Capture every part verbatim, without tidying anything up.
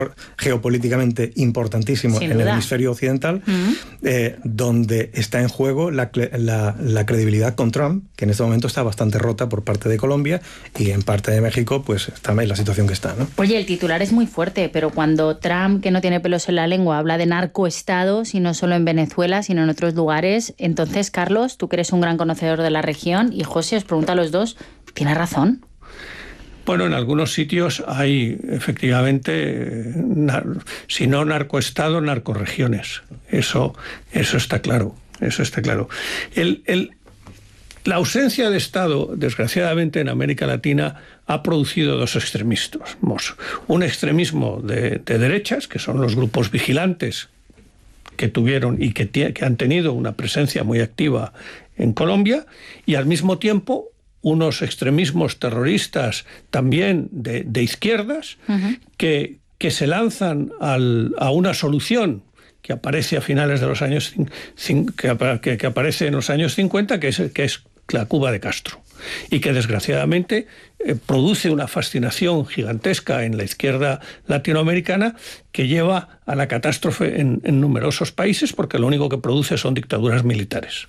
geopolíticamente importantísimo Sin en duda. el hemisferio occidental, Uh-huh. eh, donde está en juego la, la, la credibilidad con Trump, que en este momento está bastante rota por parte de Colombia, y en parte de México pues está en la situación que está, ¿no? Oye, el titular es muy fuerte, pero cuando Trump, que no tiene pelos en la lengua, habla de narcoestados, y no solo en Venezuela, sino en otros lugares, entonces, Carlos, tú que eres un gran conocedor de la región, y José, os pregunta a los dos, ¿tiene razón? Bueno, en algunos sitios hay efectivamente, nar, si no narcoestado, narcorregiones. Eso, eso está claro. Eso está claro. El, el, la ausencia de Estado, desgraciadamente, en América Latina ha producido dos extremismos. Un extremismo de, de derechas, que son los grupos vigilantes que tuvieron y que, que han tenido una presencia muy activa en Colombia, y al mismo tiempo unos extremismos terroristas también de, de izquierdas, uh-huh. que, que se lanzan al, a una solución que aparece a finales de los años que, que, que aparece en los años cincuenta, que es, que es la Cuba de Castro, y que desgraciadamente eh, produce una fascinación gigantesca en la izquierda latinoamericana que lleva a la catástrofe en, en numerosos países, porque lo único que produce son dictaduras militares.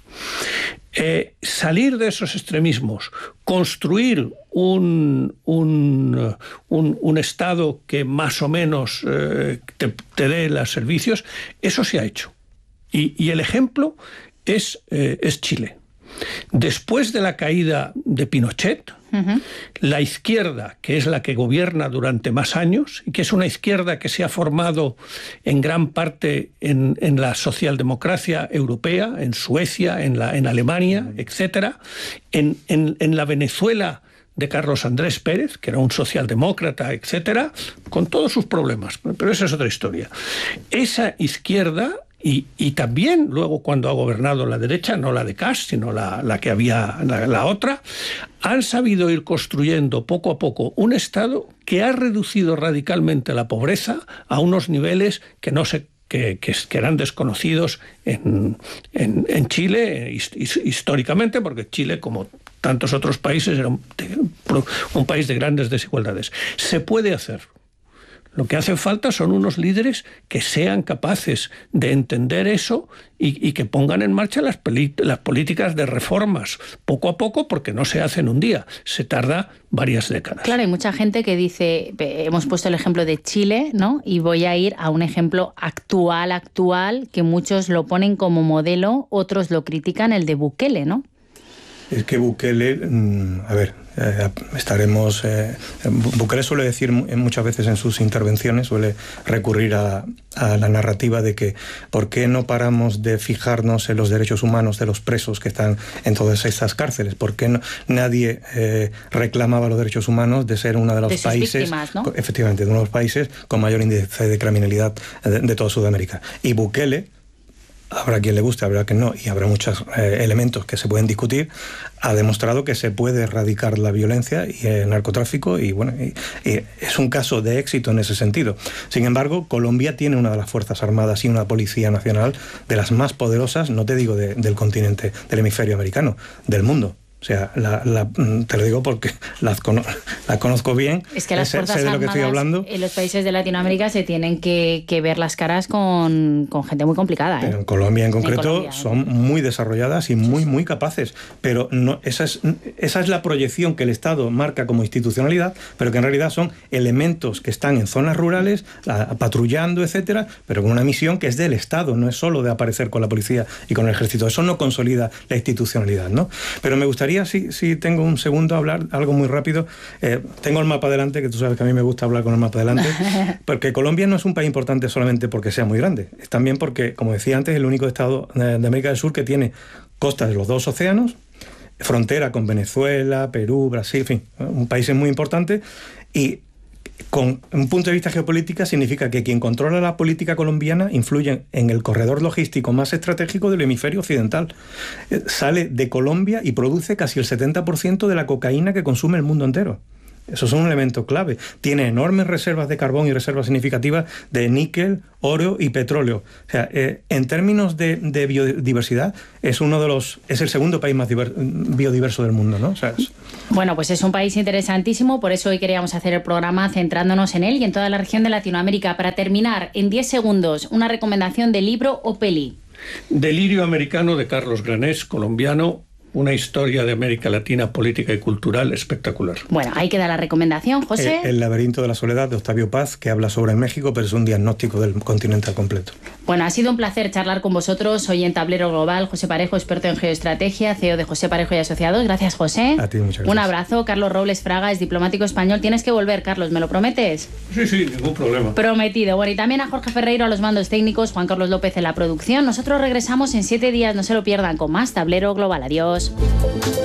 Eh, salir de esos extremismos, construir un, un, un, un Estado que más o menos eh, te, te dé los servicios, eso se ha hecho. Y, y el ejemplo es, eh, es Chile. Después de la caída de Pinochet, uh-huh. la izquierda, que es la que gobierna durante más años, y que es una izquierda que se ha formado en gran parte en, en la socialdemocracia europea, en Suecia, en, la, en Alemania, etcétera, en, en, en la Venezuela de Carlos Andrés Pérez, que era un socialdemócrata, etcétera, con todos sus problemas, pero esa es otra historia. Esa izquierda... Y, y también luego cuando ha gobernado la derecha, no la de Kast, sino la, la que había, la, la otra, han sabido ir construyendo poco a poco un Estado que ha reducido radicalmente la pobreza a unos niveles que no se que, que, que eran desconocidos en, en, en Chile históricamente, porque Chile, como tantos otros países, era un, un país de grandes desigualdades. Se puede hacer. Lo que hace falta son unos líderes que sean capaces de entender eso y, y que pongan en marcha las, las políticas de reformas poco a poco, porque no se hacen un día, se tarda varias décadas. Claro, hay mucha gente que dice, hemos puesto el ejemplo de Chile, ¿no? Y voy a ir a un ejemplo actual, actual, que muchos lo ponen como modelo, otros lo critican, el de Bukele, ¿no? Es que Bukele, a ver, eh, estaremos... Eh, Bukele suele decir muchas veces en sus intervenciones, suele recurrir a, a la narrativa de que ¿por qué no paramos de fijarnos en los derechos humanos de los presos que están en todas estas cárceles? ¿Por qué no, nadie eh, reclamaba los derechos humanos de ser uno de los de sus países... víctimas, ¿no? Efectivamente, de uno de los países con mayor índice de criminalidad de, de toda Sudamérica. Y Bukele... habrá quien le guste, habrá quien no, y habrá muchos eh, elementos que se pueden discutir, ha demostrado que se puede erradicar la violencia y el narcotráfico, y bueno, y, y es un caso de éxito en ese sentido. Sin embargo, Colombia tiene una de las Fuerzas Armadas y una Policía Nacional de las más poderosas, no te digo de, del continente, del hemisferio americano, del mundo. O sea, la, la, te lo digo porque las, cono las conozco bien. Es que las sé, Fuerzas sé de lo que estoy hablando. En los países de Latinoamérica se tienen que, que ver las caras con, con gente muy complicada, ¿eh? Pero en Colombia en concreto en Colombia, son muy desarrolladas y muy, muy capaces. Pero no, esa, es, esa es la proyección que el Estado marca como institucionalidad, pero que en realidad son elementos que están en zonas rurales, a, patrullando, etcétera, pero con una misión que es del Estado, no es solo de aparecer con la policía y con el ejército. Eso no consolida la institucionalidad, ¿no? Pero me gustaría, si, si tengo un segundo, hablar algo muy rápido. Eh, tengo el mapa delante, que tú sabes que a mí me gusta hablar con el mapa delante, porque Colombia no es un país importante solamente porque sea muy grande, es también porque, como decía antes, es el único estado de América del Sur que tiene costas de los dos océanos, frontera con Venezuela, Perú, Brasil, en fin, un país muy importante, y con un punto de vista geopolítico significa que quien controla la política colombiana influye en el corredor logístico más estratégico del hemisferio occidental. Eh, sale de Colombia y produce casi el setenta por ciento de la cocaína que consume el mundo entero. Eso es un elemento clave. Tiene enormes reservas de carbón y reservas significativas de níquel, oro y petróleo. O sea, eh, en términos de, de biodiversidad, es uno de los, es el segundo país más diver, biodiverso del mundo, ¿no? O sea, es... Bueno, pues es un país interesantísimo, por eso hoy queríamos hacer el programa centrándonos en él y en toda la región de Latinoamérica. Para terminar, en diez segundos, una recomendación de libro o peli. Delirio americano de Carlos Granés, colombiano. Una historia de América Latina, política y cultural espectacular. Bueno, ahí queda la recomendación, José. El, el laberinto de la soledad de Octavio Paz, que habla sobre México, pero es un diagnóstico del continente al completo. Bueno, ha sido un placer charlar con vosotros hoy en Tablero Global. José Parejo, experto en geoestrategia, C E O de José Parejo y Asociados. Gracias, José. A ti, muchas gracias. Un abrazo. Carlos Robles Fraga es diplomático español. Tienes que volver, Carlos, ¿me lo prometes? Sí, sí, ningún problema. Prometido. Bueno, y también a Jorge Ferreiro a los mandos técnicos, Juan Carlos López en la producción. Nosotros regresamos en siete días, no se lo pierdan, con más Tablero Global. Adiós.